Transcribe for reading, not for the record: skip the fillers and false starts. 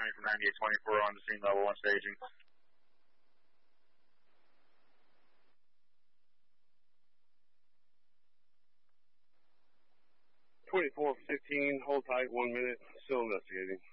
County from 9824 on the scene, level 1 staging. 24-15, hold tight, 1 minute, still investigating.